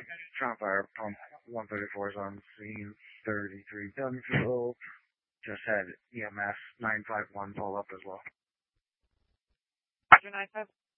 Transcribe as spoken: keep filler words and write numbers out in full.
Front fire pump one thirty-four is on scene, thirty-three Dunfield. Just had E M S nine five one pull up as well. Roger nine five